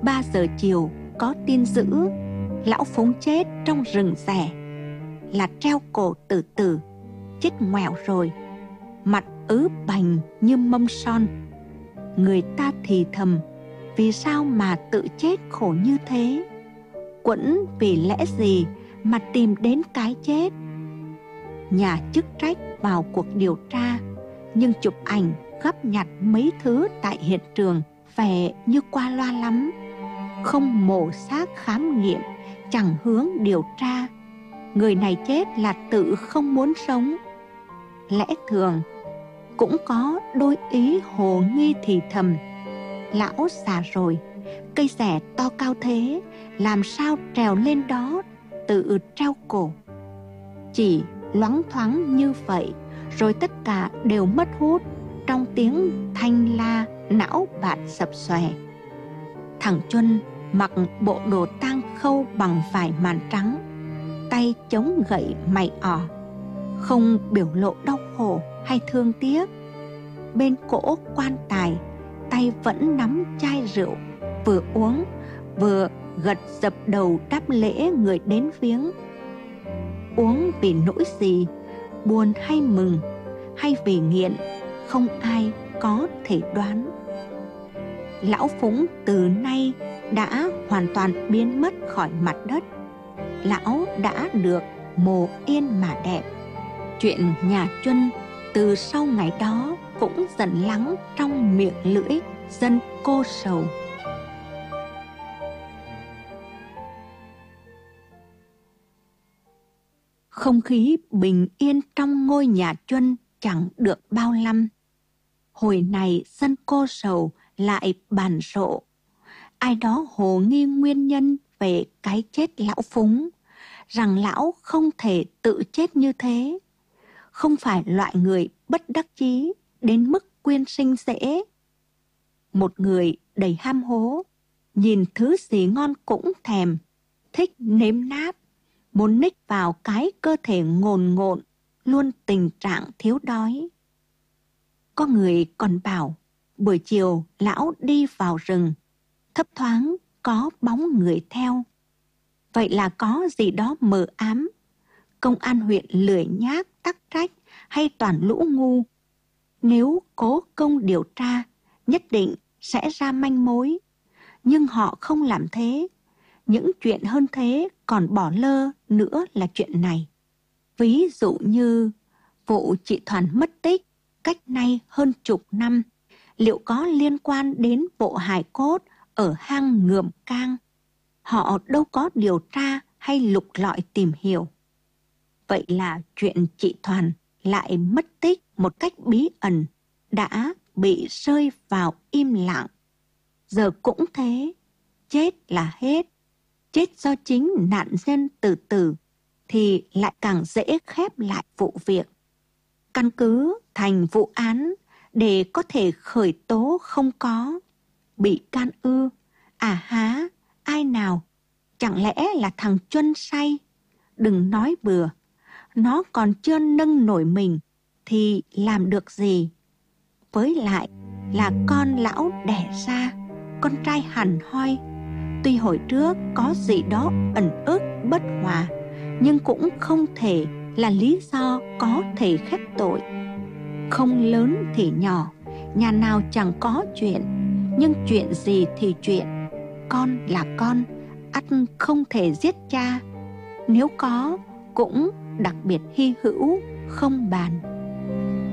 3 giờ chiều có tin dữ lão Phúng chết trong rừng rẻ, là treo cổ tự tử, chết ngoẹo rồi, mặt ứ bành như mâm son. Người ta thì thầm, vì sao mà tự chết khổ như thế? Quẫn vì lẽ gì mà tìm đến cái chết? Nhà chức trách vào cuộc điều tra, nhưng chụp ảnh gấp nhặt mấy thứ tại hiện trường vẻ như qua loa lắm. Không mổ xác khám nghiệm, chẳng hướng điều tra. Người này chết là tự không muốn sống. Lẽ thường cũng có đôi ý hồ nghi thì thầm, lão già rồi, cây rẻ to cao thế, làm sao trèo lên đó tự treo cổ. Chỉ loáng thoáng như vậy, rồi tất cả đều mất hút trong tiếng thanh la não bạt sập xòe. Thằng Chuân mặc bộ đồ tang khâu bằng vải màn trắng, tay chống gậy mày ỏ, không biểu lộ đau khổ hay thương tiếc. Bên cỗ quan tài, tay vẫn nắm chai rượu, vừa uống vừa gật dập đầu đáp lễ người đến viếng. Uống vì nỗi gì, buồn hay mừng, hay vì nghiện, không ai có thể đoán. Lão Phúng từ nay đã hoàn toàn biến mất khỏi mặt đất. Lão đã được mồ yên mà đẹp. Chuyện nhà Chuân từ sau ngày đó cũng dần lắng trong miệng lưỡi dân cô sầu. Không khí bình yên trong ngôi nhà Chuân chẳng được bao năm. Hồi này dân cô sầu lại bàn rộ. Ai đó hồ nghi nguyên nhân về cái chết lão Phúng, rằng lão không thể tự chết như thế. Không phải loại người bất đắc chí đến mức quyên sinh dễ. Một người đầy ham hố, nhìn thứ gì ngon cũng thèm, thích nếm náp, muốn ních vào cái cơ thể ngồn ngộn, luôn tình trạng thiếu đói. Có người còn bảo, buổi chiều lão đi vào rừng, thấp thoáng có bóng người theo. Vậy là có gì đó mờ ám. Công an huyện lười nhác tắc trách hay toàn lũ ngu. Nếu cố công điều tra, nhất định sẽ ra manh mối. Nhưng họ không làm thế. Những chuyện hơn thế còn bỏ lơ nữa là chuyện này. Ví dụ như vụ chị Thoàn mất tích cách nay hơn chục năm, liệu có liên quan đến bộ hài cốt ở hang Ngườm Cang? Họ đâu có điều tra hay lục lọi tìm hiểu. Vậy là chuyện chị Thoàn lại mất tích một cách bí ẩn, đã bị rơi vào im lặng. Giờ cũng thế, chết là hết. Chết do chính nạn nhân tự tử thì lại càng dễ khép lại vụ việc. Căn cứ thành vụ án để có thể khởi tố không có. Bị can ư? À há, ai nào? Chẳng lẽ là thằng Chuân say? Đừng nói bừa. Nó còn chưa nâng nổi mình thì làm được gì? Với lại là con lão đẻ ra, con trai hẳn hoi. Tuy hồi trước có gì đó ẩn ức bất hòa, nhưng cũng không thể là lý do có thể khép tội. Không lớn thì nhỏ, nhà nào chẳng có chuyện, nhưng chuyện gì thì chuyện. Con là con, ắt không thể giết cha. Nếu có, cũng đặc biệt hy hữu, không bàn.